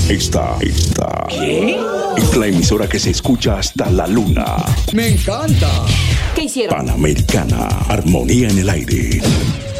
Esta ¿Qué? Es la emisora que se escucha hasta la luna. ¡Me encanta! ¿Qué hicieron? Panamericana, armonía en el aire.